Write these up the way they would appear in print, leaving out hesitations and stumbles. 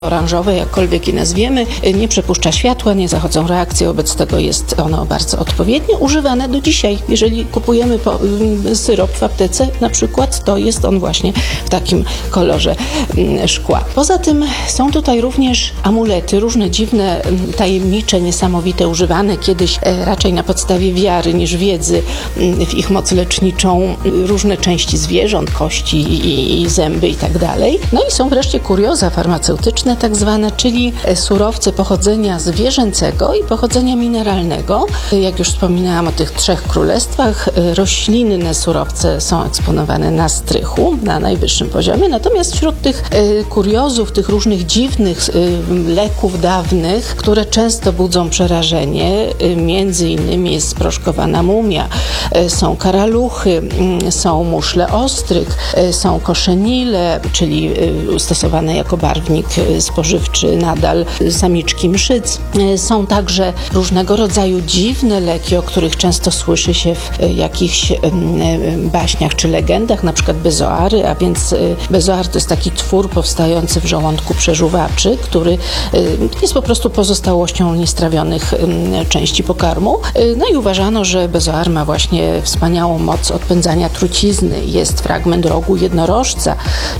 oranżowe, jakkolwiek je nazwiemy, nie przepuszcza światła, nie zachodzą reakcje, wobec tego jest ono bardzo odpowiednie, używane do dzisiaj. Jeżeli kupujemy syrop w aptece na przykład, to jest on właśnie w takim kolorze szkła. Poza tym są tutaj również amulety, różne dziwne, tajemnicze, niesamowite, używane kiedyś raczej na podstawie wiary niż wiedzy w ich moc leczniczą, różne części zwierząt, kości i zęby i tak dalej. No i są wreszcie kurioza farmaceutyczne, tak zwane, czyli surowce pochodzenia zwierzęcego i pochodzenia mineralnego. Jak już wspominałam o tych 3 królestwach, roślinne surowce są eksponowane na strychu, na najwyższym poziomie, natomiast wśród tych kuriozów, tych różnych dziwnych leków dawnych, które często budzą przerażenie, między innymi jest sproszkowana mumia, są karaluchy, są muszle ostryg, są koszenile, czyli stosowane jako barwnik spożywczy nadal samiczki mszyc. Są także różnego rodzaju dziwne leki, o których często słyszy się w jakichś baśniach czy legendach, na przykład bezoary, a więc bezoar to jest taki twór powstający w żołądku przeżuwaczy, który jest po prostu pozostałością niestrawionych części pokarmu. No i uważano, że bezoar ma właśnie wspaniałą moc odpędzania trucizny. Jest fragment rogu jednorożca,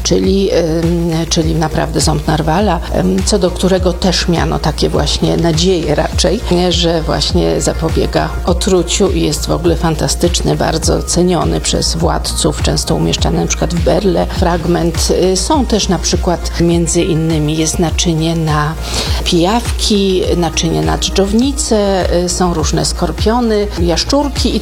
czyli naprawdę ząb narwala, co do którego też miano takie właśnie nadzieje raczej, że właśnie zapobiega otruciu i jest w ogóle fantastyczny, bardzo ceniony przez władców, często umieszczany na przykład w berle fragment. Są też na przykład między innymi jest naczynie na pijawki, naczynie na dżdżownice, są różne skorpiony, jaszczurki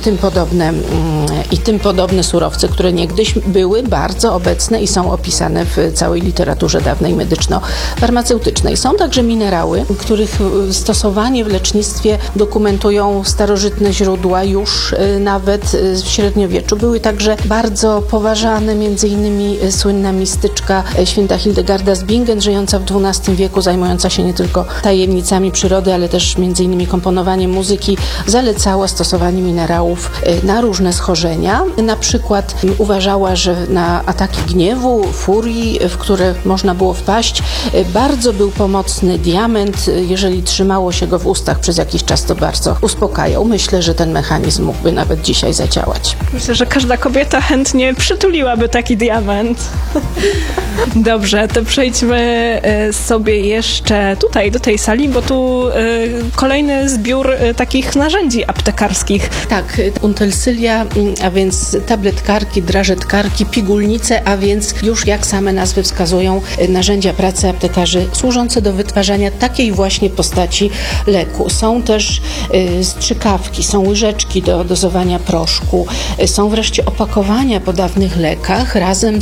i tym podobne surowce, które niegdyś były bardzo obecne i są opisane w całej literaturze dawnej medyczno-farmaceutycznej. Są także minerały, których stosowanie w lecznictwie dokumentują starożytne źródła już nawet w średniowieczu. Były także bardzo poważane, między innymi słynna mistyczka święta Hildegarda z Bingen, żyjąca w XII wieku, zajmująca się nie tylko tajemnicami przyrody, ale też między innymi komponowaniem muzyki, zalecała stosowanie minerałów na różne schorzenia. Na przykład uważała, że na ataki gniewu, furii, w które można było wpaść, bardzo był pomocny diament. Jeżeli trzymało się go w ustach przez jakiś czas, to bardzo uspokajał. Myślę, że ten mechanizm mógłby nawet dzisiaj zadziałać. Myślę, że każda kobieta chętnie przytuliłaby taki diament. Dobrze, to przejdźmy sobie jeszcze tutaj, do tej sali, bo tu kolejny zbiór takich narzędzi aptekarskich. Tak, untelsylia, a więc tabletkarki, drażetkarki, pigułnice, a więc już jak same nazwy wskazują, narzędzia pracy aptekarzy służące do wytwarzania takiej właśnie postaci leku. Są też strzykawki, są łyżeczki do dozowania proszku, są wreszcie opakowania po dawnych lekach razem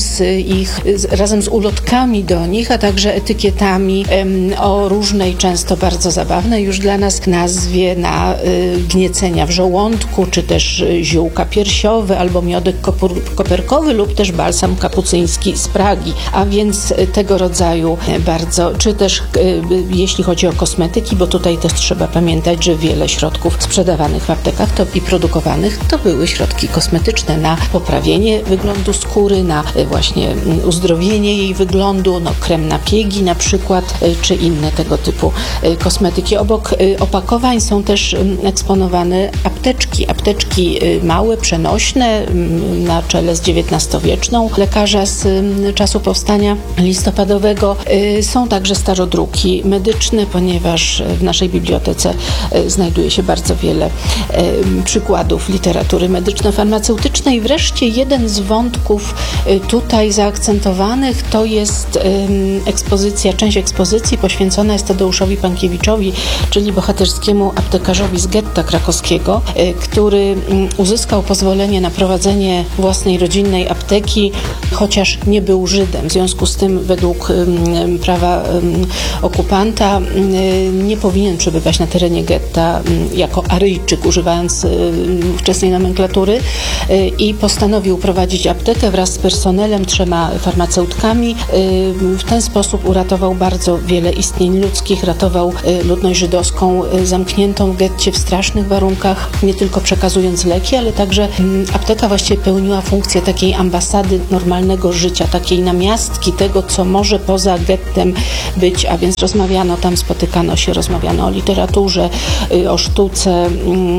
z ulotkami do nich, a także etykietami o różnej, często bardzo zabawnej już dla nas nazwie na gniecenia w żołądku, czy też ziółka piersiowe, albo miodek koperkowy lub też balsam kapucyński z Pragi, a więc tego rodzaju bardzo, czy też jeśli chodzi o kosmetyki, bo tutaj też trzeba pamiętać, że wiele środków sprzedawanych w aptekach i produkowanych to były środki kosmetyczne na poprawienie wyglądu skóry, na właśnie uzdrowienie jej wyglądu, krem na piegi na przykład, czy inne tego typu kosmetyki. Obok opakowań są też eksponowane apteczki małe, przenośne, na czele z XIX-wieczną lekarza z czasu powstania listopadowego. Są także starodruki medyczne, ponieważ w naszej bibliotece znajduje się bardzo wiele przykładów literatury medyczno-farmaceutycznej. Wreszcie jeden z wątków tutaj zaakcentowanych to jest część ekspozycji poświęcona jest Tadeuszowi Pankiewiczowi, czyli bohaterskiemu aptekarzowi z getta krakowskiego, który uzyskał pozwolenie na prowadzenie własnej rodzinnej apteki, chociaż nie był Żydem. W związku z tym według prawa okupanta nie powinien przebywać na terenie getta jako Aryjczyk, używając ówczesnej nomenklatury, i postanowił prowadzić aptekę wraz z personelem, 3 farmaceutkami. W ten sposób uratował bardzo wiele istnień ludzkich, ratował ludność żydowską zamkniętą w getcie w strasznych warunkach, nie tylko przekazując leki, ale także apteka właściwie pełniła funkcję takiej ambasady normalnego życia, takiej namiastki tego, co może poza gettem pacjentem być, a więc rozmawiano tam, spotykano się, rozmawiano o literaturze, o sztuce,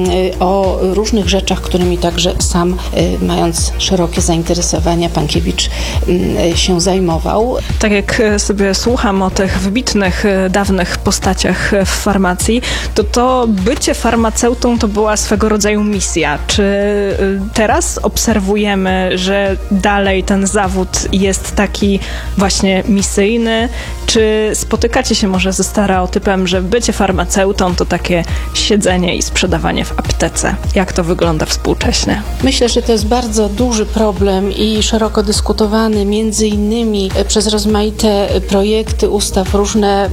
o różnych rzeczach, którymi także sam, mając szerokie zainteresowania, Pankiewicz się zajmował. Tak jak sobie słucham o tych wybitnych, dawnych postaciach w farmacji, to bycie farmaceutą to była swego rodzaju misja. Czy teraz obserwujemy, że dalej ten zawód jest taki właśnie misyjny? Czy spotykacie się może ze stereotypem, że bycie farmaceutą to takie siedzenie i sprzedawanie w aptece? Jak to wygląda współcześnie? Myślę, że to jest bardzo duży problem i szeroko dyskutowany, między innymi przez rozmaite projekty ustaw, różne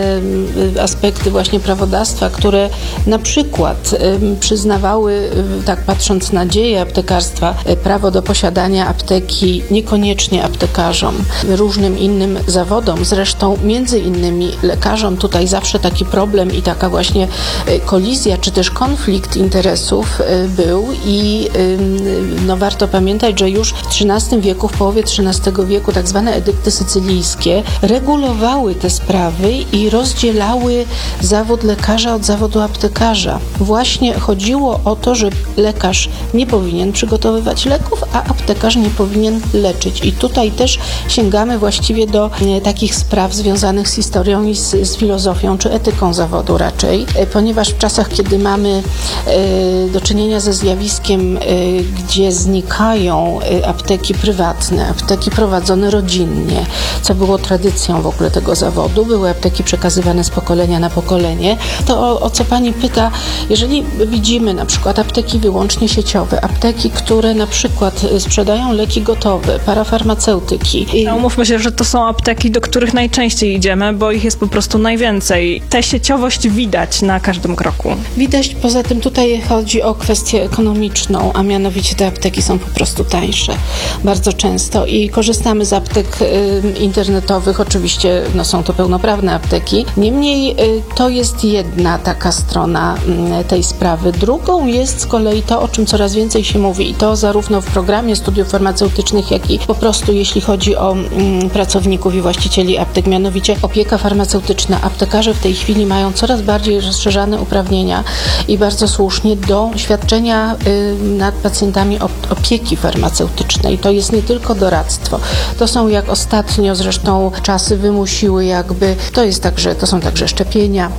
aspekty właśnie prawodawstwa, które na przykład przyznawały, tak patrząc na dzieje aptekarstwa, prawo do posiadania apteki niekoniecznie aptekarzom, różnym innym zawodom, zresztą między innymi lekarzom. Tutaj zawsze taki problem i taka właśnie kolizja, czy też konflikt interesów był i warto pamiętać, że już w XIII wieku, w połowie XIII wieku tak zwane edykty sycylijskie regulowały te sprawy i rozdzielały zawód lekarza od zawodu aptekarza. Właśnie chodziło o to, że lekarz nie powinien przygotowywać leków, a aptekarz nie powinien leczyć. I tutaj też sięgamy właściwie do takich spraw związanych z historią i z filozofią, czy etyką zawodu raczej, ponieważ w czasach, kiedy mamy do czynienia ze zjawiskiem, gdzie znikają apteki prywatne, apteki prowadzone rodzinnie, co było tradycją w ogóle tego zawodu, były apteki przekazywane z pokolenia na pokolenie, to o co pani pyta, jeżeli widzimy na przykład apteki wyłącznie sieciowe, apteki, które na przykład sprzedają leki gotowe, parafarmaceutyki. Umówmy się, że to są apteki, do których najczęściej idziemy, bo ich jest po prostu najwięcej. Tę sieciowość widać na każdym kroku. Widać, poza tym tutaj chodzi o kwestię ekonomiczną, a mianowicie te apteki są po prostu tańsze bardzo często i korzystamy z aptek internetowych. Oczywiście są to pełnoprawne apteki. Niemniej to jest jedna taka strona tej sprawy. Drugą jest z kolei to, o czym coraz więcej się mówi i to zarówno w programie studiów farmaceutycznych, jak i po prostu jeśli chodzi o pracowników i właścicieli aptek, mianowicie opieka farmaceutyczna. Aptekarze w tej chwili mają coraz bardziej rozszerzane uprawnienia i bardzo słusznie do świadczenia nad pacjentami opieki farmaceutycznej. To jest nie tylko doradztwo. To są, jak ostatnio zresztą czasy wymusiły to są także szczepienia.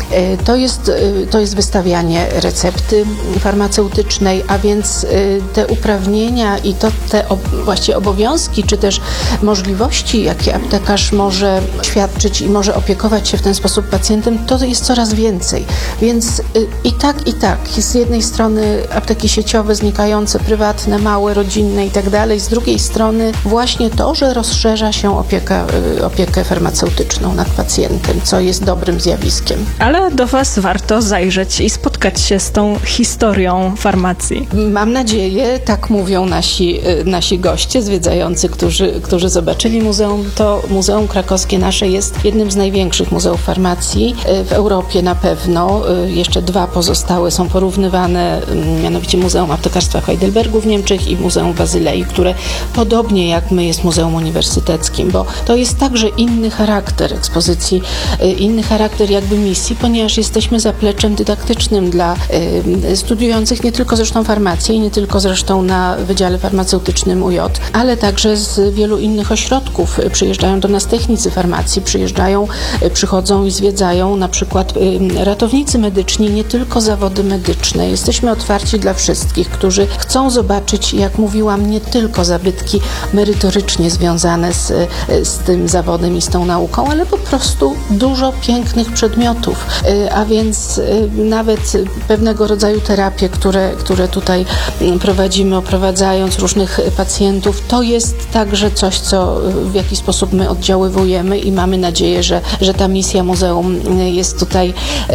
To jest wystawianie recepty farmaceutycznej, a więc te uprawnienia i te właściwie obowiązki, czy też możliwości, jakie aptekarz może świadczyć i może opiekować się w ten sposób pacjentem, to jest coraz więcej. Więc i tak. Z jednej strony apteki sieciowe znikające, prywatne, małe, rodzinne i tak dalej. Z drugiej strony właśnie to, że rozszerza się opiekę farmaceutyczną nad pacjentem, co jest dobrym zjawiskiem. Ale do Was warto zajrzeć i spotkać się z tą historią farmacji. Mam nadzieję, tak mówią nasi goście zwiedzający, którzy zobaczyli muzeum. To Muzeum Krakowskie nasze jest jednym z największych muzeów farmacji w Europie na pewno. Jeszcze dwa pozostałe są porównywane, mianowicie Muzeum Aptekarstwa w Heidelbergu w Niemczech i Muzeum Bazylei, które podobnie jak my jest muzeum uniwersyteckim, bo to jest także inny charakter ekspozycji, inny charakter jakby misji, ponieważ jesteśmy zapleczem dydaktycznym dla studiujących nie tylko zresztą farmację i nie tylko zresztą na Wydziale Farmaceutycznym UJ, ale także z wielu innych ośrodków. Przyjeżdżają do nas technicy farmacji, przychodzą i zwiedzają na przykład ratownicy medyczni, nie tylko zawody medyczne. Jesteśmy otwarci dla wszystkich, którzy chcą zobaczyć, jak mówiłam, nie tylko zabytki merytorycznie związane z tym zawodem i z tą nauką, ale po prostu dużo pięknych przedmiotów, a więc nawet pewnego rodzaju terapie, które tutaj prowadzimy, oprowadzając różnych pacjentów, to jest także coś, co w jakiś sposób my oddziaływujemy i mamy nadzieję, że ta misja muzeum jest tutaj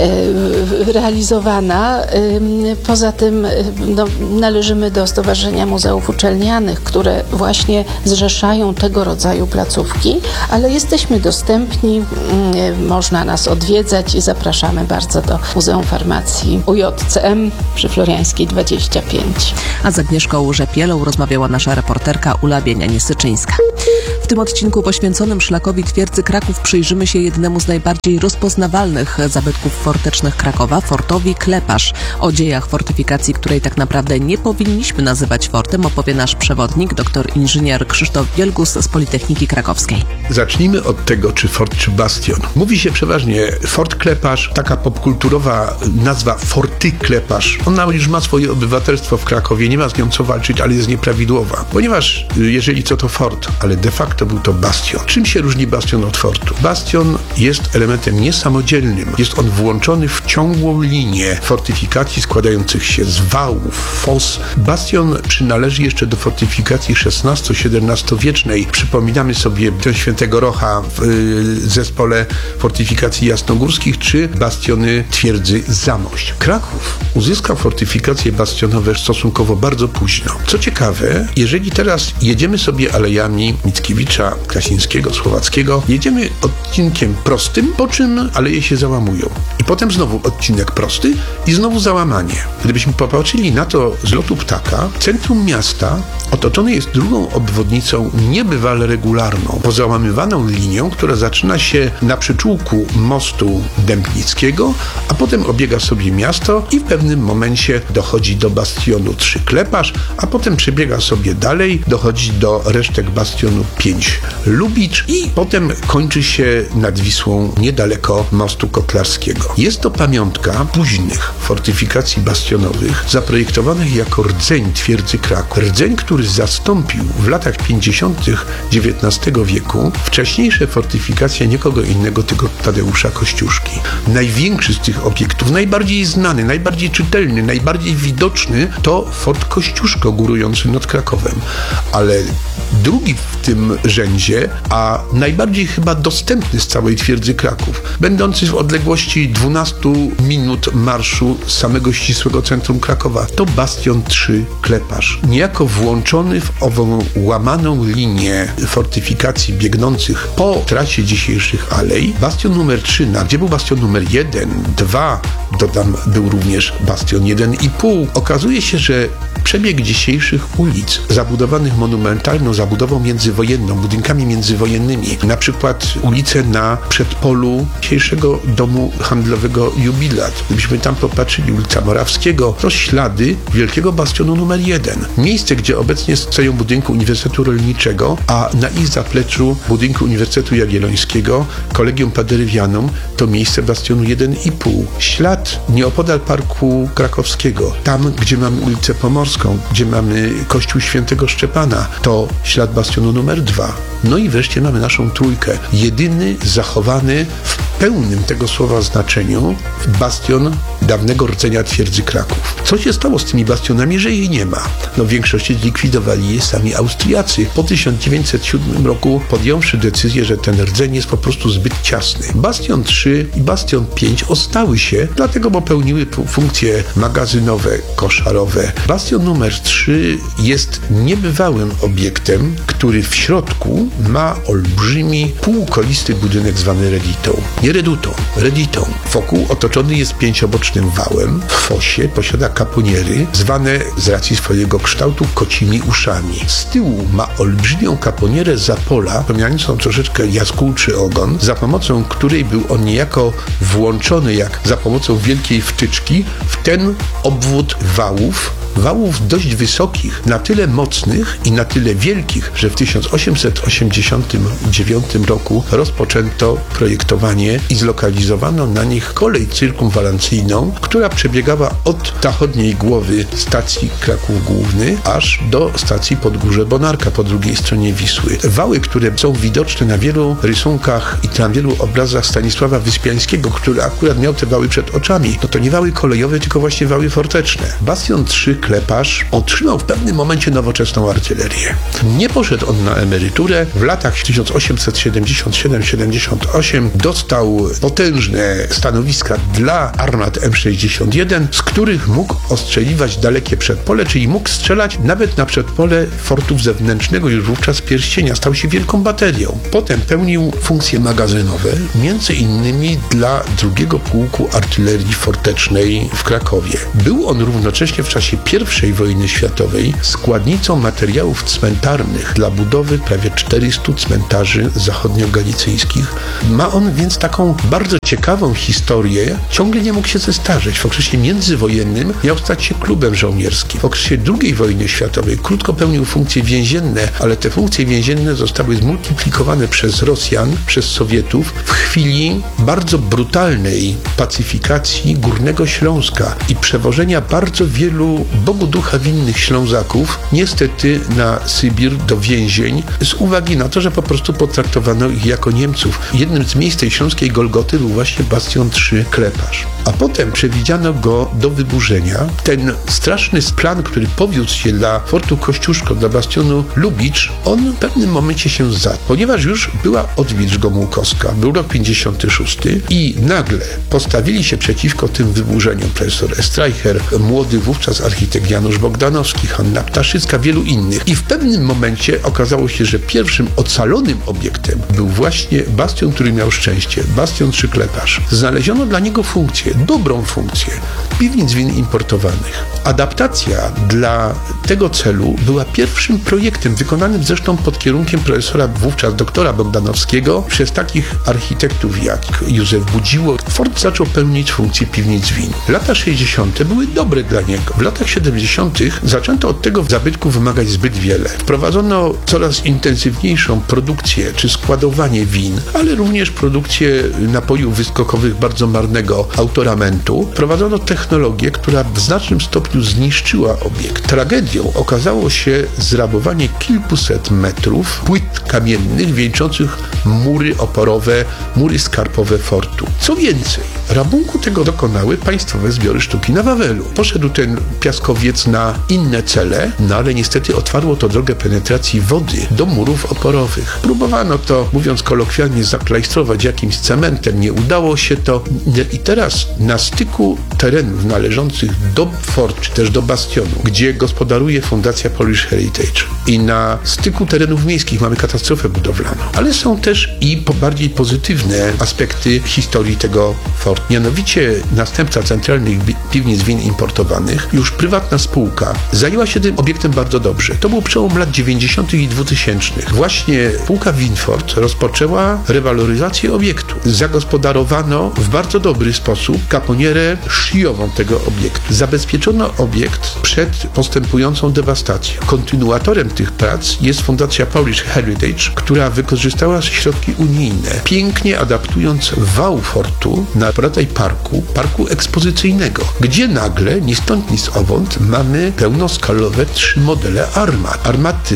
realizowana. Poza tym należymy do Stowarzyszenia Muzeów Uczelnianych, które właśnie zrzeszają tego rodzaju placówki, ale jesteśmy dostępni, można nas odwiedzać i zapraszamy bardzo do Muzeum Farmacji UJCM przy Floriańskiej 25. A z Agnieszką Rzepielą rozmawiała nasza reporterka Ula Bienianie-Syczyńska. W tym odcinku poświęconym szlakowi twierdzy Kraków przyjrzymy się jednemu z najbardziej rozpoznawalnych zabytków fortecznych Krakowa, fortowi Kleparz. O dziejach fortyfikacji, której tak naprawdę nie powinniśmy nazywać fortem, opowie nasz przewodnik, dr inżynier Krzysztof Wielgus z Politechniki Krakowskiej. Zacznijmy od tego, czy fort, czy bastion. Mówi się przeważnie Fort Kleparz, taka popkulturowa nazwa Forty Kleparz. Ona już ma swoje obywatelstwo w Krakowie, nie ma z nią co walczyć, ale jest nieprawidłowa. Ponieważ jeżeli co to fort, ale de facto był to bastion. Czym się różni bastion od fortu? Bastion jest elementem niesamodzielnym. Jest on włączony w ciągłą linię fortyfikacji składających się z wałów, fos. Bastion przynależy jeszcze do fortyfikacji XVI-XVII wiecznej. Przypominamy sobie tę Świętego Rocha w zespole fortyfikacji jasnogórskich, czy bastiony twierdzy Zamość. Kraków uzyskał fortyfikacje bastionowe stosunkowo bardzo późno. Co ciekawe, jeżeli teraz jedziemy sobie alejami Mickiewicza, Krasińskiego, Słowackiego, jedziemy odcinkiem prostym, po czym aleje się załamują. I potem znowu odcinek prosty i znowu załamanie. Gdybyśmy popatrzyli na to z lotu ptaka, centrum miasta otoczone jest drugą obwodnicą niebywale regularną, pozałamywaną linią, która zaczyna się na przyczółku mostu Dębnickiego, a potem obiega sobie miasto i w pewnym momencie dochodzi do bastionu 3 Kleparz, a potem przebiega sobie dalej, dochodzi do resztek bastionu 5 Lubicz i potem kończy się nad Wisłą niedaleko mostu Kotlarskiego. Jest to pamiątka późnych fortyfikacji bastionowych zaprojektowanych jako rdzeń twierdzy Kraków. Rdzeń, który zastąpił w latach 50. XIX wieku wcześniejsze fortyfikacje nikogo innego, tylko Tadeusza Kościuszki. Największy z tych obiektów, najbardziej znany, najbardziej czytelny, najbardziej widoczny to Fort Kościuszko górujący nad Krakowem. Ale drugi w tym rzędzie, a najbardziej chyba dostępny z całej twierdzy Kraków, będący w odległości 12 minut marszu z samego ścisłego centrum Krakowa, to bastion 3 Kleparz. Niejako włączony w ową łamaną linię fortyfikacji biegnących po trasie dzisiejszych alei, bastion numer 3, gdzie był bastion numer 1, 2, dodam, był również bastion 1,5. Okazuje się, że przebieg dzisiejszych ulic zabudowanych monumentalną zabudową międzywojenną, budynkami międzywojennymi, na przykład ulice na przedpolu dzisiejszego domu handlowego Jubilat. Gdybyśmy tam popatrzyli, ulica Morawskiego, to ślady wielkiego bastionu numer 1. Miejsce, gdzie obecnie stoją budynku Uniwersytetu Rolniczego, a na ich zapleczu budynku Uniwersytetu Jagiellońskiego, Collegium Paderywianum, to miejsce bastionu 1,5. Ślad nieopodal Parku Krakowskiego, tam, gdzie mamy ulicę Pomorską, gdzie mamy kościół Świętego Szczepana, to ślad bastionu numer 2. No i wreszcie mamy naszą trójkę. Jedyny zachowany w pełnym tego słowa znaczeniu bastion dawnego rdzenia twierdzy Kraków. Co się stało z tymi bastionami, że ich nie ma? No w większości zlikwidowali je sami Austriacy. Po 1907 roku podjąwszy decyzję, że ten rdzeń jest po prostu zbyt ciasny. Bastion 3 i bastion 5 ostały się, dlatego bo pełniły funkcje magazynowe, koszarowe. Bastion numer 3 jest niebywałym obiektem, który w środku ma olbrzymi, półkolisty budynek zwany reditą. Nie redutą, reditą. Wokół otoczony jest 5-bocznym wałem. W fosie posiada kaponiery, zwane z racji swojego kształtu kocimi uszami. Z tyłu ma olbrzymią kaponierę zapola, pomijającą troszeczkę jaskółczy ogon, za pomocą której był on niejako włączony, jak za pomocą wielkiej wtyczki, w ten obwód wałów dość wysokich, na tyle mocnych i na tyle wielkich, że w 1889 roku rozpoczęto projektowanie i zlokalizowano na nich kolej cyrkumwalancyjną, która przebiegała od zachodniej głowy stacji Kraków Główny aż do stacji Podgórze Bonarka po drugiej stronie Wisły. Wały, które są widoczne na wielu rysunkach i na wielu obrazach Stanisława Wyspiańskiego, który akurat miał te wały przed oczami, no to nie wały kolejowe, tylko właśnie wały forteczne. Bastion 3 Kleparz otrzymał w pewnym momencie nowoczesną artylerię. Nie poszedł on na emeryturę. W latach 1877-78 dostał potężne stanowiska dla armat M61, z których mógł ostrzeliwać dalekie przedpole, czyli mógł strzelać nawet na przedpole fortów zewnętrznego już wówczas Pierścienia. Stał się wielką baterią. Potem pełnił funkcje magazynowe, między innymi dla drugiego pułku artylerii fortecznej w Krakowie. Był on równocześnie w czasie I wojny światowej składnicą materiałów cmentarnych dla budowy prawie prawie 400 cmentarzy zachodniogalicyjskich. Ma on więc taką bardzo ciekawą historię. Ciągle nie mógł się zestarzeć. W okresie międzywojennym miał stać się klubem żołnierskim. W okresie II wojny światowej krótko pełnił funkcje więzienne, ale te funkcje więzienne zostały zmultiplikowane przez Rosjan, przez Sowietów w chwili bardzo brutalnej pacyfikacji Górnego Śląska i przewożenia bardzo wielu Bogu ducha winnych Ślązaków niestety na Sybir do więzień z uwagi na to, że po prostu potraktowano ich jako Niemców. Jednym z miejsc tej śląskiej Golgoty był właśnie bastion 3 Klepasz. A potem przewidziano go do wyburzenia. Ten straszny plan, który powiódł się dla fortu Kościuszko, dla bastionu Lubicz, on w pewnym momencie się zadł, ponieważ już była odwilż gomułkowska. Był rok 56 i nagle postawili się przeciwko tym wyburzeniom profesor Streicher, młody wówczas architekt Janusz Bogdanowski, Hanna Ptaszycka, wielu innych. I w pewnym momencie okazało się, że pierwszym ocalonym obiektem był właśnie bastion, który miał szczęście, bastion 3 Klepasz. Znaleziono dla niego funkcję, dobrą funkcję piwnic win importowanych. Adaptacja dla tego celu była pierwszym projektem, wykonanym zresztą pod kierunkiem profesora wówczas doktora Bogdanowskiego przez takich architektów jak Józef Budziło. Fort zaczął pełnić funkcję piwnic win. Lata 60. były dobre dla niego. W latach 70. zaczęto od tego zabytku wymagać zbyt wiele. Wprowadzono coraz intensywniejszą produkcję czy składowanie win, ale również produkcję napojów wyskokowych bardzo marnego autoramentu. Wprowadzono technologię, która w znacznym stopniu zniszczyła obiekt. Tragedią okazało się zrabowanie kilkuset metrów płyt kamiennych wieńczących mury oporowe, mury skarpowe fortu. Co więcej, rabunku tego dokonały Państwowe Zbiory Sztuki na Wawelu. Poszedł ten piaskowiec na inne cele, no ale niestety otwarło to drogę penetracji wody do murów oporowych. Próbowano to, mówiąc kolokwialnie, zaklajstrować jakimś cementem. Nie udało się to i teraz na styku terenów należących do fortu, czy też do bastionu, gdzie gospodaruje Fundacja Polish Heritage i na styku terenów miejskich mamy katastrofę budowlaną. Ale są też i bardziej pozytywne aspekty historii tego fortu. Mianowicie następca centralnych piwnic win importowanych, już prywatna spółka, zajęła się tym obiektem bardzo dobrze. To był przełom lat 90. i 2000. Właśnie spółka Winfort rozpoczęła rewaloryzację obiektu. Zagospodarowano w bardzo dobry sposób kaponierę szyjową tego obiektu. Zabezpieczono obiekt przed postępującą dewastacją. Kontynuatorem tych prac jest Fundacja Polish Heritage, która wykorzystała środki unijne, pięknie adaptując wał fortu na rodzaj parku ekspozycyjnego, gdzie nagle, ni stąd, ni zowąd, mamy pełnoskalowe 3 modele armat. Armaty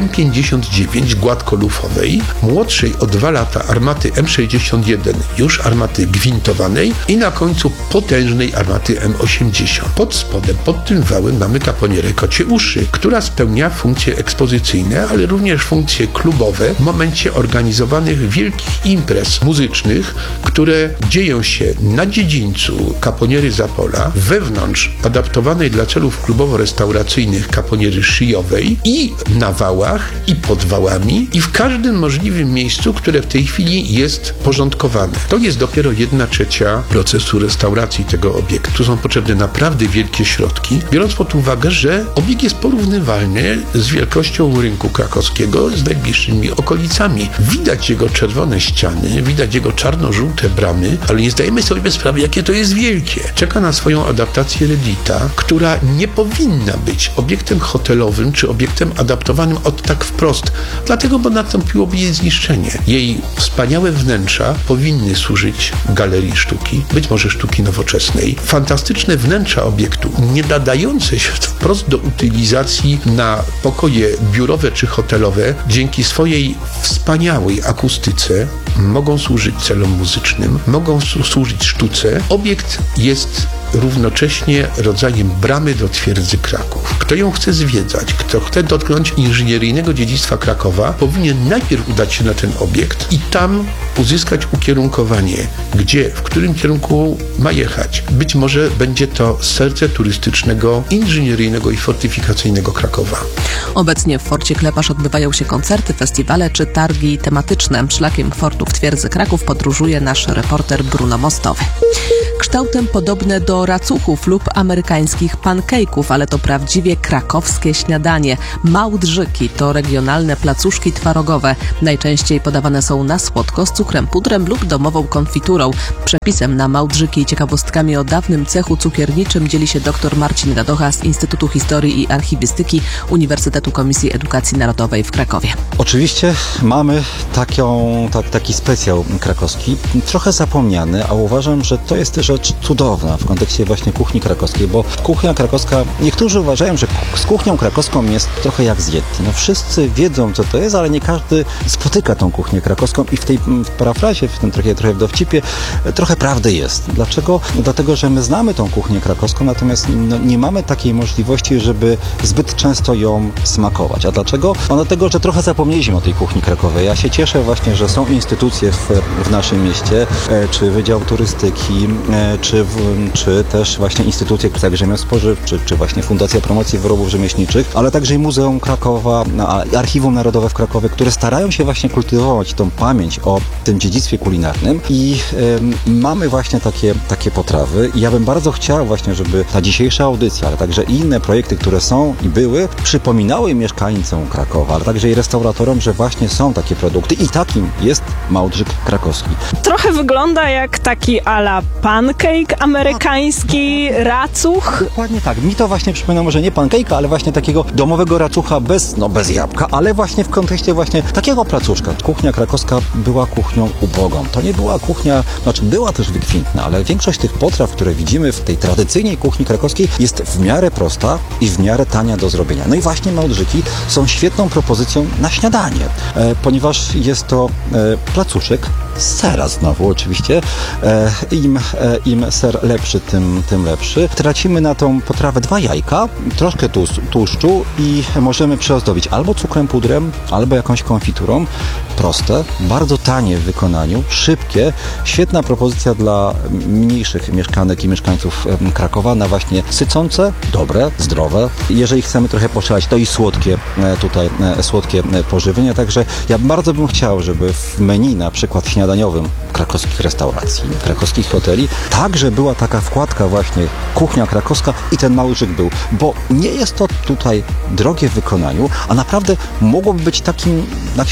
M59 gładkolufowej, młodszej o 2 lata armaty M61, już armaty gwintowanej i na końcu potężnej armaty M80. Pod spodem, pod tym wałem mamy kaponierę Kocie Uszy, która spełnia funkcje ekspozycyjne, ale również funkcje klubowe w momencie organizowanych wielkich imprez muzycznych, które dzieją się na dziedzińcu kaponiery Zapola, wewnątrz adaptowanej dla celów klubowo-restauracyjnych kaponiery szyjowej i na wałach, i pod wałami, i w każdym możliwym miejscu, które w tej chwili jest porządkowane. To jest dopiero 1/3 procesu restauracji tego obiektu. Tu są potrzebne naprawdę wielkie środki, biorąc pod uwagę, że obiekt jest porównywalny z wielkością rynku krakowskiego z najbliższymi okolicami. Widać jego czerwone ściany, widać jego czarno-żółte bramy, ale nie zdajemy sobie sprawy, jakie to jest wielkie. Czeka na swoją adaptację Redita, która nie powinna być obiektem hotelowym czy obiektem adaptowanym od tak wprost, dlatego, bo nastąpiłoby jej zniszczenie. Jej wspaniałe wnętrza powinny służyć galerii sztuki, być może sztuki nowoczesnej. Fantastyczne wnętrza obiektu, nie nadające się wprost do utylizacji na pokoje biurowe czy hotelowe, dzięki swojej wspaniałej akustyce mogą służyć celom muzycznym, mogą służyć sztuce. Obiekt jest równocześnie rodzajem bramy do twierdzy Kraków. Kto ją chce zwiedzać, kto chce dotknąć inżynieryjnego dziedzictwa Krakowa, powinien najpierw udać się na ten obiekt i tam uzyskać ukierunkowanie, gdzie, w którym kierunku ma jechać. Być może będzie to serce turystycznego, inżynieryjnego i fortyfikacyjnego Krakowa. Obecnie w Forcie Klepasz odbywają się koncerty, festiwale czy targi tematyczne. Szlakiem fortu w twierdzy Kraków podróżuje nasz reporter Bruno Mostowy. Kształtem podobne do racuchów lub amerykańskich pancake'ów, ale to prawdziwie krakowskie śniadanie. Małdrzyki to regionalne placuszki twarogowe. Najczęściej podawane są na słodko z cukrem, pudrem lub domową konfiturą. Przepisem na małdrzyki i ciekawostkami o dawnym cechu cukierniczym dzieli się dr Marcin Gadocha z Instytutu Historii i Archiwistyki Uniwersytetu Komisji Edukacji Narodowej w Krakowie. Oczywiście mamy taki specjał krakowski, trochę zapomniany, a uważam, że to jest rzecz cudowna w kontekście właśnie kuchni krakowskiej, bo kuchnia krakowska, niektórzy uważają, że z kuchnią krakowską jest trochę jak z Yeti. No wszyscy wiedzą, co to jest, ale nie każdy spotyka tą kuchnię krakowską i w tej parafrazie, w tym trochę w dowcipie, trochę prawdy jest. Dlaczego? No dlatego, że my znamy tą kuchnię krakowską, natomiast nie mamy takiej możliwości, żeby zbyt często ją smakować. A dlaczego? No dlatego, że trochę zapomnieliśmy o tej kuchni krakowej. Ja się cieszę właśnie, że są instytucje w naszym mieście, czy Wydział Turystyki, czy też właśnie instytucje rzemiosł spożywczych, czy właśnie Fundacja Promocji Wyrobów Rzemieślniczych, ale także i Muzeum Krakowa, Archiwum Narodowe w Krakowie, które starają się właśnie kultywować tą pamięć o tym dziedzictwie kulinarnym i mamy właśnie takie potrawy. I ja bym bardzo chciał właśnie, żeby ta dzisiejsza audycja, ale także inne projekty, które są i były, przypominały mieszkańcom Krakowa, ale także i restauratorom, że właśnie są takie produkty i takim jest małdrzyk krakowski. Trochę wygląda jak taki a la pancake amerykański, racuch. Dokładnie tak. Mi to właśnie przypomina może nie pancake'a, ale właśnie takiego domowego racucha bez jabłka, ale właśnie w kontekście właśnie takiego placuszka. Kuchnia krakowska była kuchnią ubogą. To nie była kuchnia, była też wykwintna, ale większość tych potraw, które widzimy w tej tradycyjnej kuchni krakowskiej, jest w miarę prosta i w miarę tania do zrobienia. No i właśnie małdrzyki są świetną propozycją na śniadanie, ponieważ jest to placuszek z sera znowu oczywiście. Im ser lepszy, tym lepszy. Tracimy na tą potrawę 2 jajka, troszkę tłuszczu i możemy przyozdobić albo cukrem, pudrem, albo jakąś konfiturą. Proste, bardzo tanie w wykonaniu, szybkie, świetna propozycja dla mniejszych mieszkanek i mieszkańców Krakowa na właśnie sycące, dobre, zdrowe. Jeżeli chcemy trochę poszaleć, to i słodkie pożywienie. Także ja bardzo bym chciał, żeby w menu na przykład śniadaniowym krakowskich restauracji, krakowskich hoteli, także była taka wkładka właśnie kuchnia krakowska i ten małdrzyk był, bo nie jest to tutaj drogie w wykonaniu, a naprawdę mogłoby być takim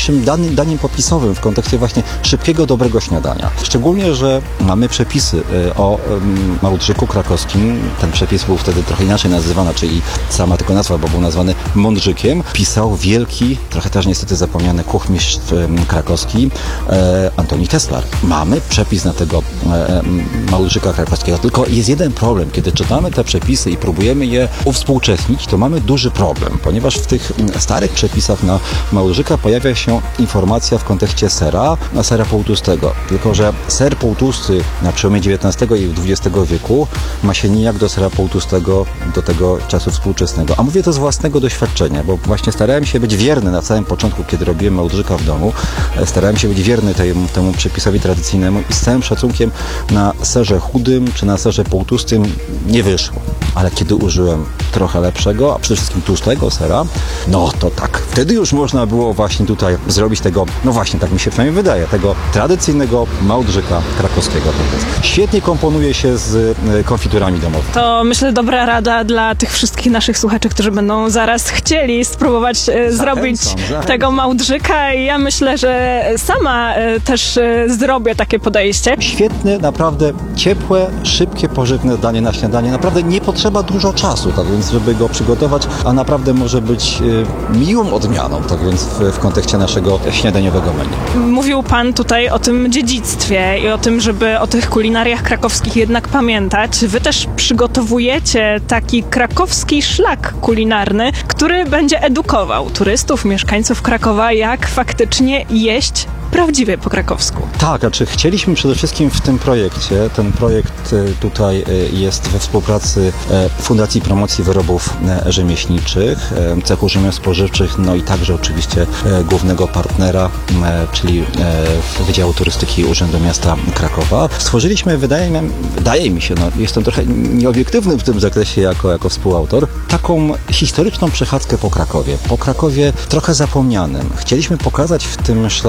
daniem popisowym w kontekście właśnie szybkiego, dobrego śniadania. Szczególnie, że mamy przepisy o małdrzyku krakowskim. Ten przepis był wtedy trochę inaczej nazywany, czyli sama tylko nazwa, bo był nazwany mądrzykiem. Pisał wielki, trochę też niestety zapomniany kuchmistrz krakowski Antoni Teslar. Mamy przepis na tego małdrzyka krakowskiego, tylko jest jeden problem. Kiedy czytamy te przepisy i próbujemy je uwspółcześnić, to mamy duży problem, ponieważ w tych starych przepisach na małdrzyka pojawia się informacja w kontekście sera półtłustego. Tylko że ser półtłusty na przełomie XIX i XX wieku ma się nijak do sera półtłustego do tego czasu współczesnego. A mówię to z własnego doświadczenia, bo właśnie starałem się być wierny na samym początku, kiedy robiłem małdrzyka w domu. Starałem się być wierny temu przepisowi tradycyjnemu i z całym szacunkiem na serze chudym czy na serze półtłustym nie wyszło. Ale kiedy użyłem trochę lepszego, a przede wszystkim tłustego sera, no to tak, wtedy już można było właśnie tutaj zrobić tego, no właśnie tak mi się przynajmniej wydaje, tego tradycyjnego małdrzyka krakowskiego. Świetnie komponuje się z konfiturami domowymi. To myślę dobra rada dla tych wszystkich naszych słuchaczy, którzy będą zaraz chcieli spróbować zrobić tego małdrzyka i ja myślę, że sama też zrobię takie podejście. Świetne, naprawdę ciepłe, szybkie, pożywne danie na śniadanie. Naprawdę nie potrzeba dużo czasu, tak więc żeby go przygotować, a naprawdę może być miłą odmianą, tak więc w kontekście naszego śniadaniowego menu. Mówił Pan tutaj o tym dziedzictwie i o tym, żeby o tych kulinariach krakowskich jednak pamiętać. Wy też przygotowujecie taki krakowski szlak kulinarny, który będzie edukował turystów, mieszkańców Krakowa, jak faktycznie jeść prawdziwie po krakowsku. Tak, chcieliśmy przede wszystkim w tym projekcie, ten projekt tutaj jest we współpracy Fundacji Promocji Wyrobów Rzemieślniczych, Cechu Rzemiosł Spożywczych, no i także oczywiście głównego partnera, czyli Wydziału Turystyki Urzędu Miasta Krakowa. Stworzyliśmy, wydaje mi się, jestem trochę nieobiektywny w tym zakresie jako współautor, taką historyczną przechadzkę po Krakowie trochę zapomnianym. Chcieliśmy pokazać w tym szlaku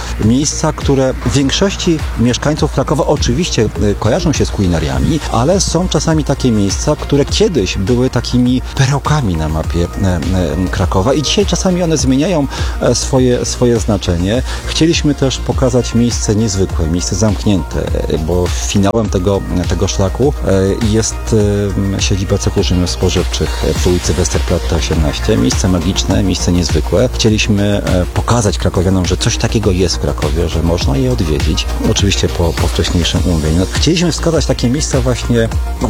miejsca, które w większości mieszkańców Krakowa oczywiście kojarzą się z kulinariami, ale są czasami takie miejsca, które kiedyś były takimi perełkami na mapie Krakowa i dzisiaj czasami one zmieniają swoje znaczenie. Chcieliśmy też pokazać miejsce niezwykłe, miejsce zamknięte, bo finałem tego szlaku jest siedziba cechu rzemiosł spożywczych przy ulicy Westerplatte 18. Miejsce magiczne, miejsce niezwykłe. Chcieliśmy pokazać krakowianom, że coś takiego jest w Krakowie, że można je odwiedzić. Oczywiście po wcześniejszym umówieniu. Chcieliśmy wskazać takie miejsca właśnie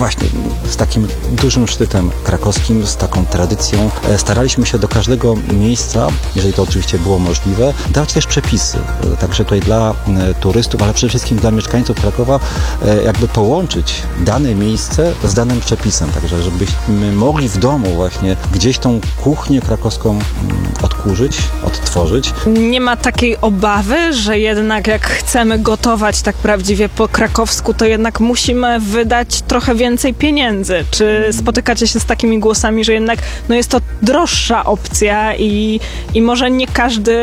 z takim dużym szczytem krakowskim, z taką tradycją. Staraliśmy się do każdego miejsca, jeżeli to oczywiście było możliwe, dać też przepisy. Także tutaj dla turystów, ale przede wszystkim dla mieszkańców Krakowa jakby połączyć dane miejsce z danym przepisem. Także żebyśmy mogli w domu właśnie gdzieś tą kuchnię krakowską odkurzyć, odtworzyć. Nie ma takiej obawy, że jednak jak chcemy gotować tak prawdziwie po krakowsku, to jednak musimy wydać trochę więcej pieniędzy. Czy spotykacie się z takimi głosami, że jednak jest to droższa opcja i może nie każdy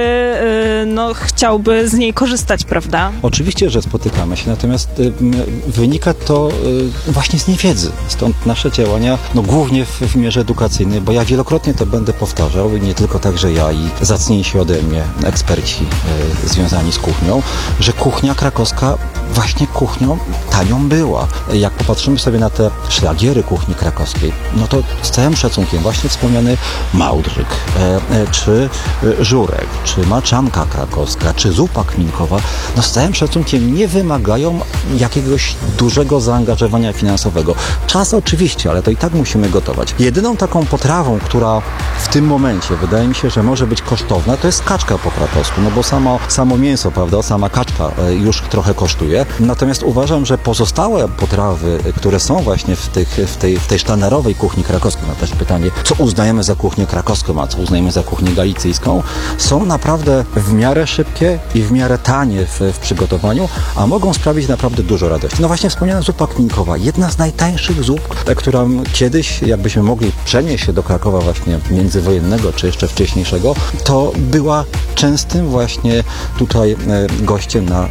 chciałby z niej korzystać, prawda? Oczywiście, że spotykamy się, natomiast wynika to właśnie z niewiedzy. Stąd nasze działania, głównie w wymiarze edukacyjnym, bo ja wielokrotnie to będę powtarzał, i nie tylko także ja, i zacniejsi ode mnie eksperci związani z kuchnią, że kuchnia krakowska właśnie kuchnią tanią była. Jak popatrzymy sobie na te szlagiery kuchni krakowskiej, to z całym szacunkiem właśnie wspomniany małdrzyk, czy żurek, czy maczanka krakowska, czy zupa kminkowa, z całym szacunkiem nie wymagają jakiegoś dużego zaangażowania finansowego. Czas oczywiście, ale to i tak musimy gotować. Jedyną taką potrawą, która w tym momencie wydaje mi się, że może być kosztowna, to jest kaczka po krakowsku, bo samo mięso, prawda, sama kaczka już trochę kosztuje. Natomiast uważam, że pozostałe potrawy, które są właśnie w tej sztandarowej kuchni krakowskiej, też pytanie, co uznajemy za kuchnię krakowską, a co uznajemy za kuchnię galicyjską, są naprawdę w miarę szybkie i w miarę tanie w przygotowaniu, a mogą sprawić naprawdę dużo radości. Właśnie wspomniana zupa kminkowa, jedna z najtańszych zup, która kiedyś, jakbyśmy mogli przenieść się do Krakowa właśnie międzywojennego, czy jeszcze wcześniejszego, to była częstym właśnie tutaj gościem na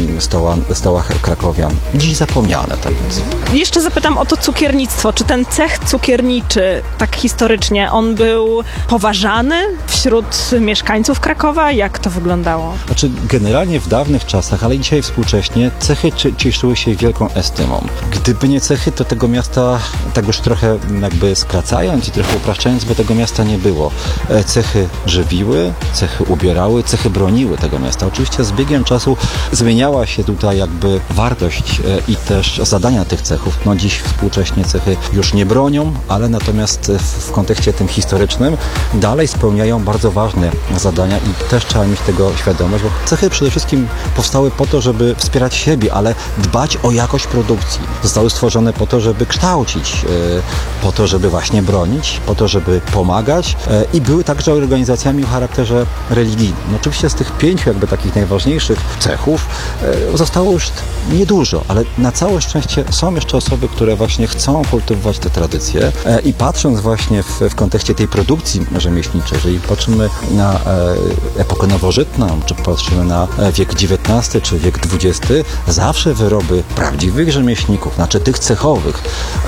stołach krakowian. Dziś zapomniane, tak więc. Jeszcze zapytam o to cukiernictwo. Czy ten cech cukierniczy, tak historycznie, on był poważany wśród mieszkańców Krakowa? Jak to wyglądało? Znaczy, generalnie w dawnych czasach, ale dzisiaj współcześnie, cechy cieszyły się wielką estymą. Gdyby nie cechy, to tego miasta, tak już trochę jakby skracając i trochę upraszczając, by tego miasta nie było. Cechy żywiły, cechy ubierały, cechy broniły tego miasta. Oczywiście z biegiem czasu zmieniała się tutaj jakby wartość i też zadania tych cechów. Dziś współcześnie cechy już nie bronią, ale natomiast w kontekście tym historycznym dalej spełniają bardzo ważne zadania i też trzeba mieć tego świadomość, bo cechy przede wszystkim powstały po to, żeby wspierać siebie, ale dbać o jakość produkcji. Zostały stworzone po to, żeby kształcić, po to, żeby właśnie bronić, po to, żeby pomagać i były także organizacjami o charakterze religijnym. Oczywiście z tych 5 jakby takich najważniejszych cechów zostało już niedużo, ale na całe szczęście są jeszcze osoby, które właśnie chcą kultywować te tradycje i patrząc właśnie w kontekście tej produkcji rzemieślniczej, jeżeli patrzymy na epokę nowożytną, czy patrzymy na wiek XIX, czy wiek XX, zawsze wyroby prawdziwych rzemieślników, znaczy tych cechowych,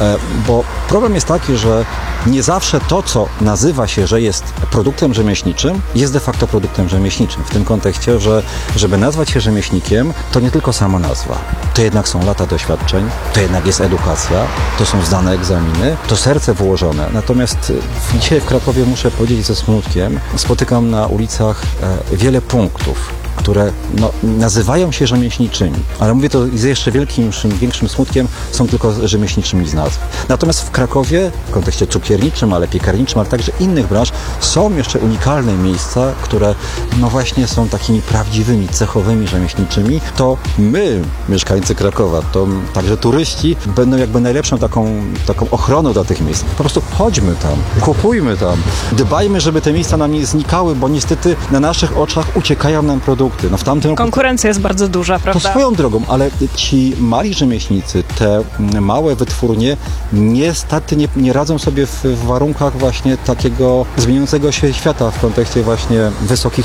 bo problem jest taki, że nie zawsze to, co nazywa się, że jest produktem rzemieślniczym, jest de facto produktem rzemieślniczym. W tym kontekście, że żeby nazwać się rzemieślnikiem, to nie tylko sama nazwa. To jednak są lata doświadczeń, to jednak jest edukacja, to są zdane egzaminy, to serce włożone. Natomiast dzisiaj w Krakowie, muszę powiedzieć ze smutkiem, spotykam na ulicach wiele punktów, które nazywają się rzemieślniczymi, ale mówię to z jeszcze większym smutkiem, są tylko rzemieślniczymi z nazw. Natomiast w Krakowie, w kontekście cukierniczym, ale piekarniczym, ale także innych branż, są jeszcze unikalne miejsca, które właśnie są takimi prawdziwymi, cechowymi rzemieślniczymi. To my, mieszkańcy Krakowa, to także turyści będą jakby najlepszą taką ochroną dla tych miejsc. Po prostu chodźmy tam, kupujmy tam, dbajmy, żeby te miejsca nam nie znikały, bo niestety na naszych oczach uciekają nam produkty. produkty. No w tamtym roku... Konkurencja jest bardzo duża, To prawda? swoją drogą, ale ci mali rzemieślnicy, te małe wytwórnie niestety nie radzą sobie w warunkach właśnie takiego zmieniającego się świata w kontekście właśnie wysokich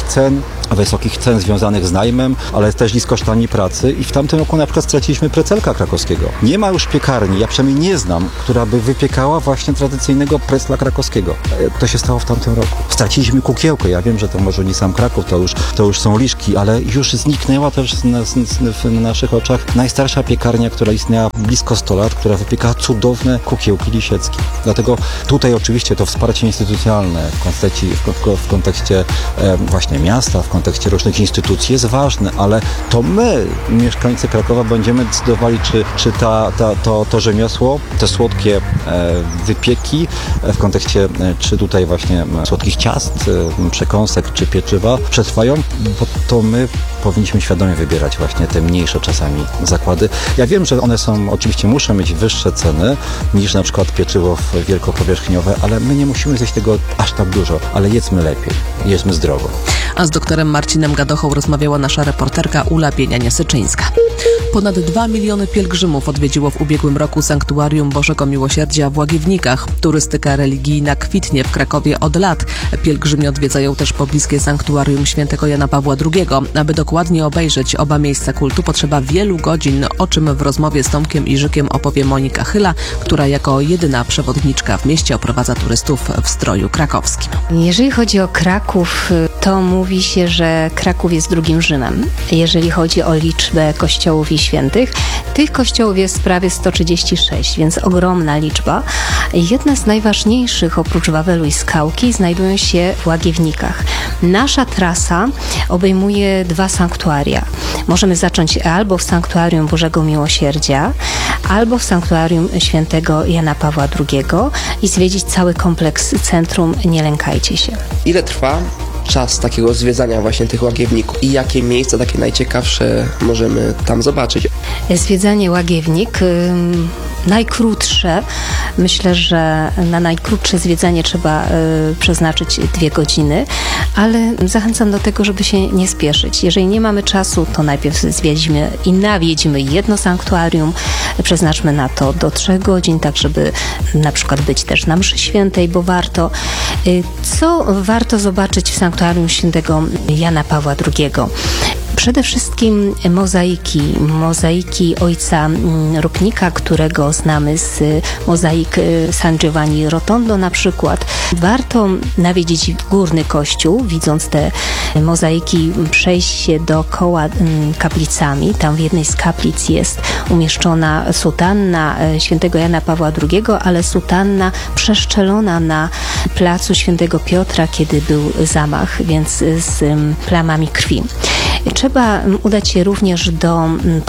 cen związanych z najmem, ale też i z kosztami pracy i w tamtym roku na przykład straciliśmy precelka krakowskiego. Nie ma już piekarni, ja przynajmniej nie znam, która by wypiekała właśnie tradycyjnego precla krakowskiego. To się stało w tamtym roku. Straciliśmy kukiełkę, ja wiem, że to może nie sam Kraków, to już są Liszki, ale już zniknęła też na naszych oczach najstarsza piekarnia, która istniała blisko 100 lat, która wypiekała cudowne kukiełki lisieckie. Dlatego tutaj oczywiście to wsparcie instytucjonalne w kontekście właśnie miasta, w kontekście różnych instytucji jest ważne, ale to my, mieszkańcy Krakowa, będziemy decydowali, czy to rzemiosło, te słodkie wypieki w kontekście czy tutaj właśnie słodkich ciast, przekąsek czy pieczywa przetrwają, bo to my powinniśmy świadomie wybierać właśnie te mniejsze czasami zakłady. Ja wiem, że one oczywiście muszą mieć wyższe ceny niż na przykład pieczywo wielkopowierzchniowe, ale my nie musimy zjeść tego aż tak dużo, ale jedzmy lepiej, jedzmy zdrowo. A z doktorem Marcinem Gadochą rozmawiała nasza reporterka Ula Bienianie-Syczyńska. Ponad 2 miliony pielgrzymów odwiedziło w ubiegłym roku Sanktuarium Bożego Miłosierdzia w Łagiewnikach. Turystyka religijna kwitnie w Krakowie od lat. Pielgrzymi odwiedzają też pobliskie Sanktuarium Świętego Jana Pawła II. Aby dokładnie obejrzeć oba miejsca kultu, potrzeba wielu godzin, o czym w rozmowie z Tomkiem Iżykiem opowie Monika Chyla, która jako jedyna przewodniczka w mieście oprowadza turystów w stroju krakowskim. Jeżeli chodzi o Kraków, to mówi się, że Kraków jest drugim Rzymem. Jeżeli chodzi o liczbę kościołów i świętych, tych kościołów jest prawie 136, więc ogromna liczba. Jedna z najważniejszych, oprócz Wawelu i Skałki, znajdują się w Łagiewnikach. Nasza trasa obejmuje 2 sanktuaria. Możemy zacząć albo w Sanktuarium Bożego Miłosierdzia, albo w Sanktuarium Świętego Jana Pawła II i zwiedzić cały kompleks Centrum Nie Lękajcie się. Ile trwa czas takiego zwiedzania właśnie tych łagiewników i jakie miejsca takie najciekawsze możemy tam zobaczyć? Zwiedzanie Łagiewnik najkrótsze. Myślę, że na najkrótsze zwiedzanie trzeba przeznaczyć 2 godziny, ale zachęcam do tego, żeby się nie spieszyć. Jeżeli nie mamy czasu, to najpierw zwiedźmy i nawiedźmy jedno sanktuarium, przeznaczmy na to do 3 godzin, tak żeby na przykład być też na mszy świętej, bo warto. Co warto zobaczyć w Sanktuarium Świętego Jana Pawła II? Przede wszystkim mozaiki ojca Rupnika, którego znamy z mozaik San Giovanni Rotondo na przykład. Warto nawiedzić górny kościół, widząc te mozaiki, przejść się dookoła kaplicami. Tam w jednej z kaplic jest umieszczona sutanna świętego Jana Pawła II, ale sutanna przeszczelona na placu świętego Piotra, kiedy był zamach, więc z plamami krwi. Trzeba udać się również do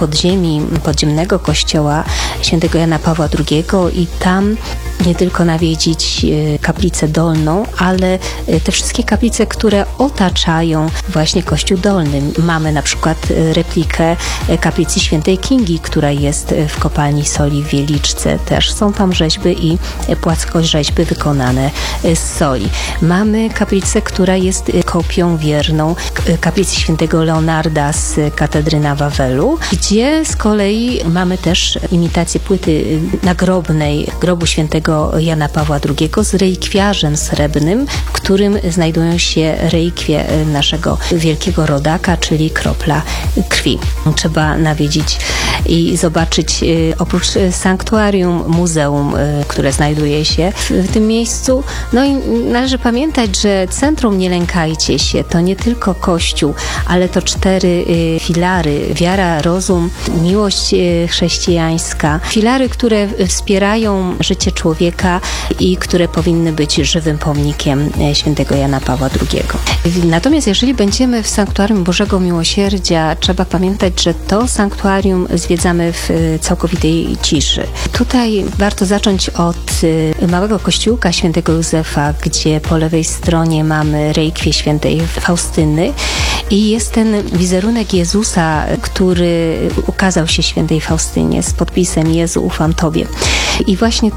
podziemnego kościoła świętego Jana Pawła II i tam nie tylko nawiedzić kaplicę dolną, ale te wszystkie kaplice, które otaczają właśnie kościół dolny. Mamy na przykład replikę kaplicy świętej Kingi, która jest w kopalni soli w Wieliczce. Też są tam rzeźby i płaskorzeźby wykonane z soli. Mamy kaplicę, która jest kopią wierną kaplicy świętego Leonarda z katedry na Wawelu, gdzie z kolei mamy też imitację płyty nagrobnej grobu świętego Jana Pawła II z relikwiarzem srebrnym, w którym znajdują się relikwie naszego wielkiego rodaka, czyli kropla krwi. Trzeba nawiedzić i zobaczyć oprócz sanktuarium, muzeum, które znajduje się w tym miejscu. No i należy pamiętać, że Centrum Nie Lękajcie się to nie tylko kościół, ale to 4 filary: wiara, rozum, miłość chrześcijańska. Filary, które wspierają życie człowieka i które powinny być żywym pomnikiem świętego Jana Pawła II. Natomiast jeżeli będziemy w Sanktuarium Bożego Miłosierdzia, trzeba pamiętać, że to sanktuarium zwiedzamy w całkowitej ciszy. Tutaj warto zacząć od małego kościółka świętego Józefa, gdzie po lewej stronie mamy relikwię świętej Faustyny i jest ten wizerunek Jezusa, który ukazał się świętej Faustynie z podpisem: Jezu, ufam Tobie. I właśnie tutaj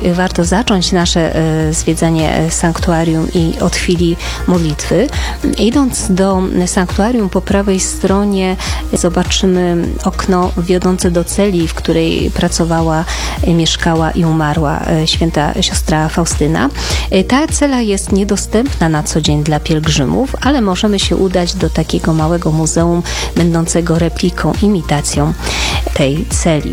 warto zacząć nasze zwiedzanie sanktuarium i od chwili modlitwy. Idąc do sanktuarium po prawej stronie zobaczymy okno wiodące do celi, w której pracowała, mieszkała i umarła święta siostra Faustyna. Ta cela jest niedostępna na co dzień dla pielgrzymów, ale możemy się udać do takiego małego muzeum będącego repliką, imitacją tej celi.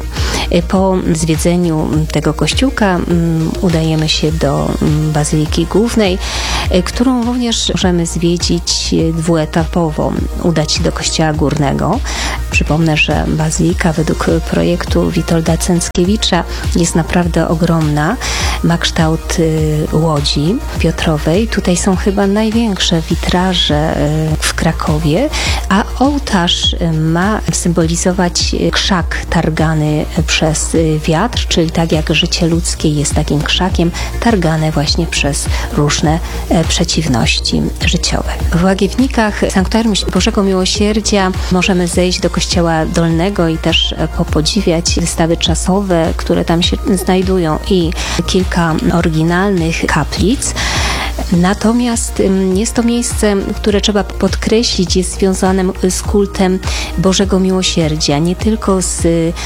Po zwiedzeniu tego kościółka udajemy się do Bazyliki Głównej, którą również możemy zwiedzić dwuetapowo. Udać się do Kościoła Górnego. Przypomnę, że bazylika według projektu Witolda Cęckiewicza jest naprawdę ogromna. Ma kształt łodzi piotrowej. Tutaj są chyba największe witraże w Krakowie, a ołtarz ma symbolizować krzak targany przez wiatr, czyli tak jak życie ludzkie jest takim krzakiem, targane właśnie przez różne przeciwności życiowe. W Łagiewnikach Sanktuarium Bożego Miłosierdzia możemy zejść do Kościoła Dolnego i też podziwiać wystawy czasowe, które tam się znajdują i kilka oryginalnych kaplic. Natomiast jest to miejsce, które trzeba podkreślić, jest związane z kultem Bożego Miłosierdzia, nie tylko z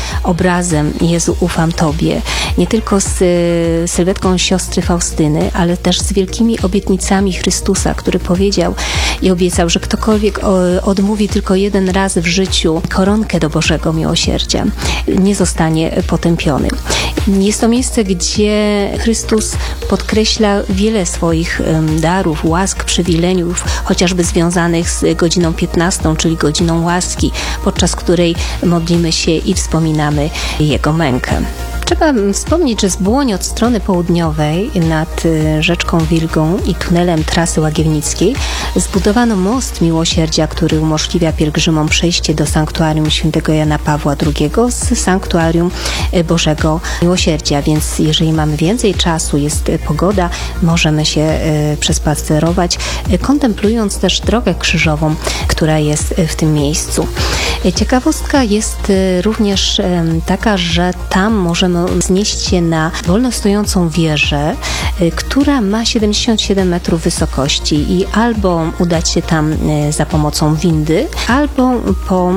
obrazem Jezu, ufam Tobie, nie tylko z sylwetką siostry Faustyny, ale też z wielkimi obietnicami Chrystusa, który powiedział i obiecał, że ktokolwiek odmówi tylko jeden raz w życiu koronkę do Bożego Miłosierdzia, nie zostanie potępiony. Jest to miejsce, gdzie Chrystus podkreśla wiele swoich darów, łask, przywilejów, chociażby związanych z godziną 15, czyli godziną łaski, podczas której modlimy się i wspominamy Jego mękę. Trzeba wspomnieć, że z Błoń od strony południowej nad rzeczką Wilgą i tunelem trasy łagiewnickiej zbudowano most Miłosierdzia, który umożliwia pielgrzymom przejście do sanktuarium świętego Jana Pawła II z sanktuarium Bożego Miłosierdzia, więc jeżeli mamy więcej czasu, jest pogoda, możemy się przespacerować, kontemplując też drogę krzyżową, która jest w tym miejscu. Ciekawostka jest również taka, że tam możemy wznieść się na wolno stojącą wieżę, która ma 77 metrów wysokości i albo udać się tam za pomocą windy, albo po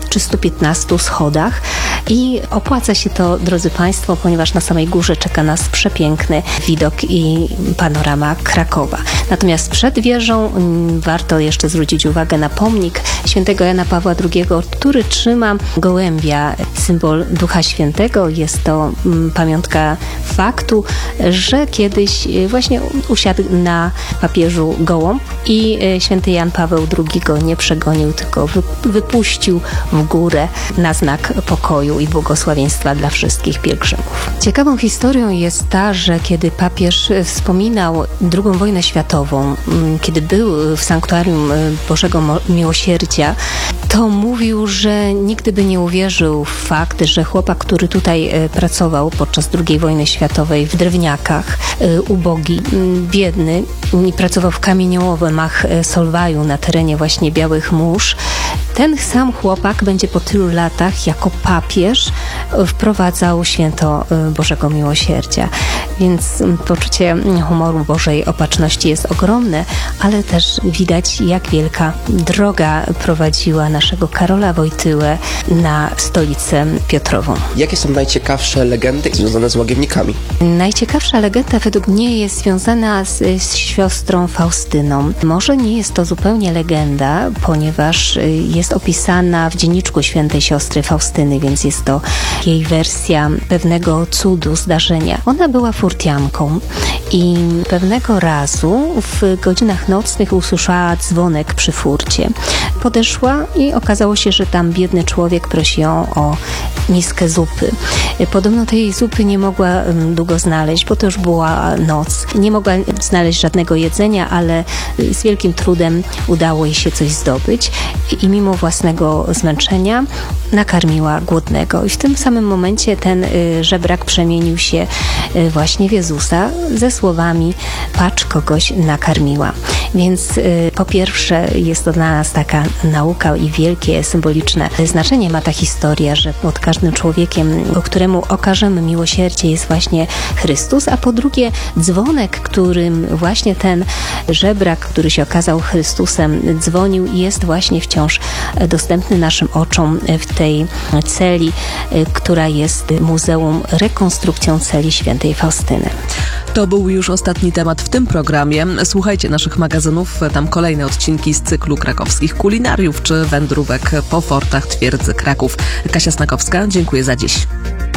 315 schodach i opłaca się to, drodzy Państwo, ponieważ na samej górze czeka nas przepiękny widok i panorama Krakowa. Natomiast przed wieżą warto jeszcze zwrócić uwagę na pomnik świętego Jana Pawła II, który trzyma gołębia, symbol Ducha Świętego. Jest to pamiątka faktu, że kiedyś właśnie usiadł na papieżu gołąb i święty Jan Paweł II go nie przegonił, tylko wypuścił w górę na znak pokoju i błogosławieństwa dla wszystkich pielgrzymów. Ciekawą historią jest ta, że kiedy papież wspominał II wojnę światową, kiedy był w sanktuarium Bożego Miłosierdzia, to mówił, że nigdy by nie uwierzył w fakt, że chłopak, który tutaj pracował podczas II wojny światowej w drewniakach, ubogi, biedny, i pracował w kamieniołomach Solwaju na terenie właśnie Białych Mórz, ten sam chłopak będzie po tylu latach jako papież wprowadzał święto Bożego Miłosierdzia. Więc poczucie humoru Bożej Opatrzności jest ogromne, ale też widać, jak wielka droga prowadziła naszego Karola Wojtyłę na stolicę Piotrową. Jakie są najciekawsze legendy związane z łagiewnikami? Najciekawsza legenda według mnie jest związana z siostrą Faustyną. Może nie jest to zupełnie legenda, ponieważ jest opisana w dzienniczku świętej siostry Faustyny, więc jest to jej wersja pewnego cudu, zdarzenia. Ona była furtianką i pewnego razu w godzinach nocnych usłyszała dzwonek przy furcie. Podeszła i okazało się, że tam biedny człowiek prosi ją o miskę zupy. Podobno tej zupy nie mogła długo znaleźć, bo to już była noc. Nie mogła znaleźć żadnego jedzenia, ale z wielkim trudem udało jej się coś zdobyć i mimo własnego zmęczenia nakarmiła głodnego. I w tym samym momencie ten żebrak przemienił się właśnie w Jezusa ze słowami: patrz, kogoś nakarmiła. Więc po pierwsze jest to dla nas taka nauka i wielkie, symboliczne znaczenie ma ta historia, że pod każdym człowiekiem, któremu okażemy miłosierdzie, jest właśnie Chrystus, a po drugie dzwonek, którym właśnie ten żebrak, który się okazał Chrystusem, dzwonił, jest właśnie wciąż dostępny naszym oczom w tej celi, która jest Muzeum Rekonstrukcją Celi Świętej Faustyny. To był już ostatni temat w tym programie. Słuchajcie naszych magazynów, tam kolejne odcinki z cyklu krakowskich kulinariów czy wędrówek po fortach twierdzy Kraków. Kasia Snakowska, dziękuję za dziś.